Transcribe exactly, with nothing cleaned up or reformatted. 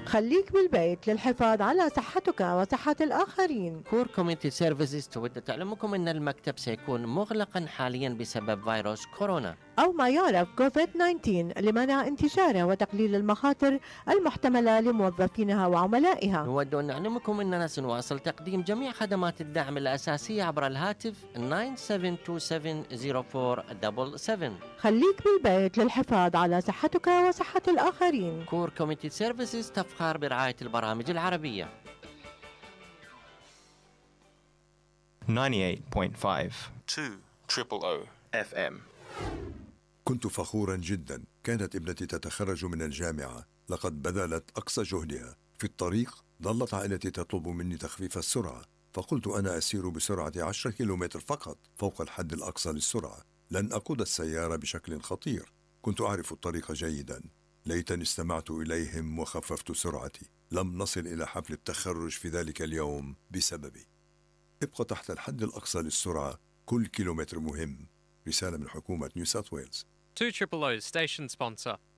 خليك بالبيت للحفاظ على صحتك وصحة الآخرين. كور كوميونتي سيرفيسز تود تعلمكم أن المكتب سيكون مغلقا حاليا بسبب فيروس كورونا أو ما يعرف كوفيد تسعة عشر لمنع انتشاره وتقليل المخاطر المحتملة لموظفينها وعملائها. نود أن نعلمكم أننا سنواصل تقديم جميع خدمات الدعم الأساسية عبر الهاتف تسعة سبعة اثنين سبعة صفر أربعة سبعة سبعة. خليك بالبيت للحفاظ على صحتك وصحة الآخرين. كور كوميونتي سيرفيسز تفخر برعاية البرامج العربية. ninety-eight point five two triple O إف إم. كنت فخورا جدا. كانت ابنتي تتخرج من الجامعة، لقد بذلت أقصى جهدها. في الطريق ظلت عائلتي تطلب مني تخفيف السرعة، فقلت أنا أسير بسرعة عشرة كيلومتر فقط فوق الحد الأقصى للسرعة، لن أقود السيارة بشكل خطير. كنت أعرف الطريق جيدا. ليتني استمعت إليهم وخففت سرعتي. لم نصل إلى حفل التخرج في ذلك اليوم بسببي. ابقى تحت الحد الأقصى للسرعة، كل كيلومتر مهم. رسالة من حكومة نيو ساوث ويلز. two triple O's station sponsor.